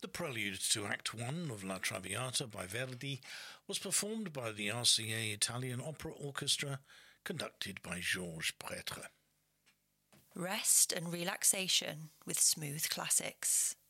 The prelude to Act 1 of La Traviata by Verdi was performed by the RCA Italian Opera Orchestra, conducted by Georges Prêtre. Rest and relaxation with smooth classics.